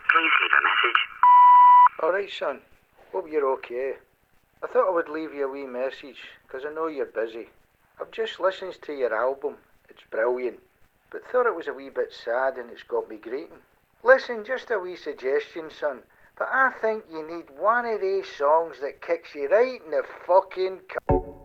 Please leave a message. Alright, son. Hope you're okay. I thought I would leave you a wee message, 'cause I know you're busy. I've just listened to your album. It's brilliant. But thought it was a wee bit sad and it's got me greeting. Listen, just a wee suggestion, son. But I think you need one of these songs that kicks you right in the fucking